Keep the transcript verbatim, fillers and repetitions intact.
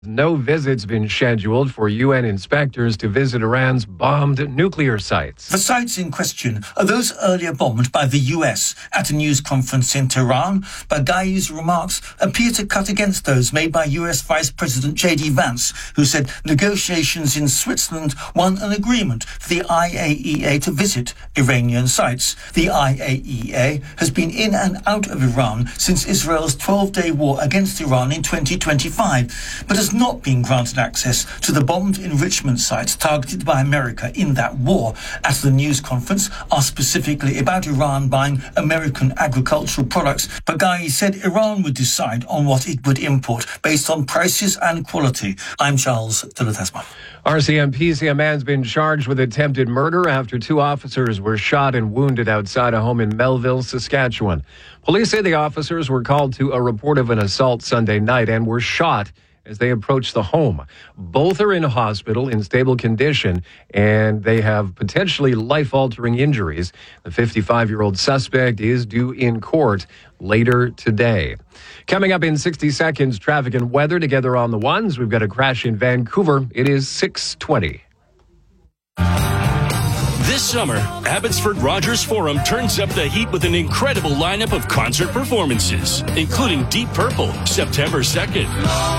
No visits been scheduled for U N inspectors to visit Iran's bombed nuclear sites. The sites in question are those earlier bombed by the U S. At a news conference in Tehran, Baghai's remarks appear to cut against those made by U S Vice President J D Vance, who said negotiations in Switzerland won an agreement for the I A E A to visit Iranian sites. The I A E A has been in and out of Iran since Israel's twelve-day war against Iran in twenty twenty-five, but has not been granted access to the bombed enrichment sites targeted by America in that war. At the news conference, asked specifically about Iran buying American agricultural products, Baghai said Iran would decide on what it would import based on prices and quality. I'm Charles de la Tasma. R C M P say a man's been charged with attempted murder after two officers were shot and wounded outside a home in Melville, Saskatchewan. Police say the officers were called to a report of an assault Sunday night and were shot as they approach the home. Both are in a hospital in stable condition, and they have potentially life-altering injuries. The fifty-five-year-old suspect is due in court later today. Coming up in sixty seconds, traffic and weather together on the ones. We've got a crash in Vancouver. It is six twenty. This summer, Abbotsford Rogers Forum turns up the heat with an incredible lineup of concert performances, including Deep Purple, September second.